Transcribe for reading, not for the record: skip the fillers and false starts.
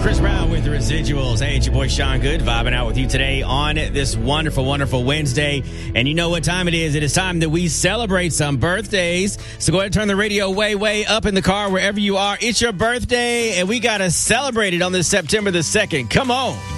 Chris Brown with the Residuals. Hey, it's your boy Sean Good vibing out with you today on this wonderful, wonderful Wednesday. And you know what time it is. It is time that we celebrate some birthdays. So go ahead and turn the radio way, way up in the car wherever you are. It's your birthday, and we got to celebrate it on this September the 2nd. Come on.